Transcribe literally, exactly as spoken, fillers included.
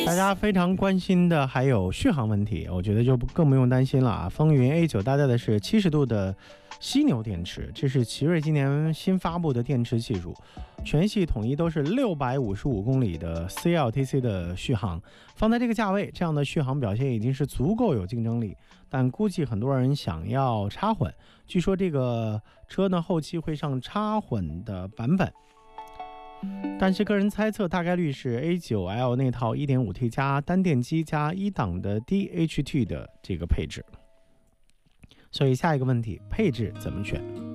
大家非常关心的还有续航问题，我觉得就更不用担心了啊。风云 A 九搭载的是七十度的犀牛电池，这是奇瑞今年新发布的电池技术，全系统一都是六百五十五公里的 C L T C 的续航。放在这个价位，这样的续航表现已经是足够有竞争力，但估计很多人想要插混，据说这个车呢后期会上插混的版本。但是个人猜测大概率是 A 九 L 那套 一点五 T 加单电机加一档的 D H T 的这个配置。所以下一个问题，配置怎么选？